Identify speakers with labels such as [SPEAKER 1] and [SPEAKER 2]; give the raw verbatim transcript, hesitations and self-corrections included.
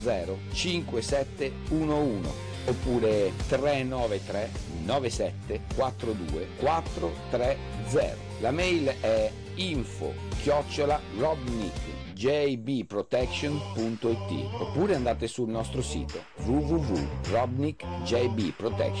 [SPEAKER 1] zero cinque sette uno uno oppure tre nove tre nove sette quattro due quattro tre zero. La mail è info chiocciola robnick j b protection punto it oppure andate sul nostro sito w w w punto robnick j b protection